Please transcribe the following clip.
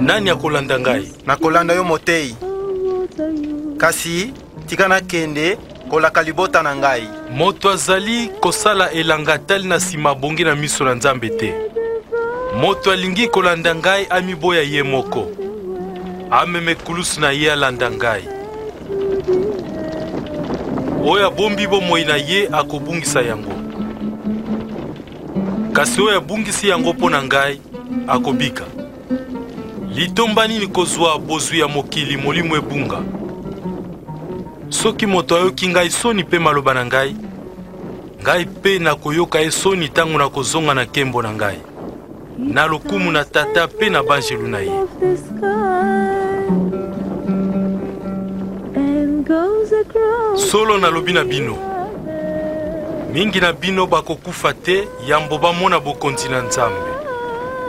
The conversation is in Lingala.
Nani akolanda ngai? Nakolanda yo motei. Kasi tika nakende kolaka libota na ngai. Moto azali kosala elanga tali na sima bongi na miso na Nzambe te. Moto alingi kolanda ngai amiboya ye moko. Ameme kulusu na ye alanda ngai. Oya bombi bomoi na ye akobungisa yango. Kasi oya bungisi yango po na ngai akobika. Litomba nini kozwa bozwi ya mokili molimo ebunga? Soki moto ayoki ngai soni pe maloba na ngai, ngai pe nakoyoka ye soni tango na kozonga na kembo na ngai, na lokumu na tata pe na banjelu na ye. Solo nalobi na bino, mingi na bino bakokufa te yambo bamona bokonzi na Nzambe.